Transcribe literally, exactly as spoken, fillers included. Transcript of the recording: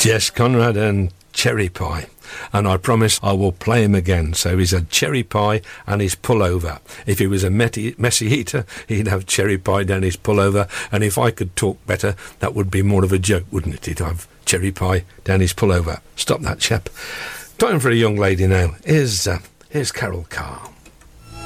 Jess Conrad and Cherry Pie. And I promise I will play him again. So he's had cherry pie and his pullover. If he was a messy, messy eater, he'd have cherry pie down his pullover. And if I could talk better, that would be more of a joke, wouldn't it? He'd have cherry pie down his pullover. Stop that, chap. Time for a young lady now. Here's, uh, here's Carol Carr.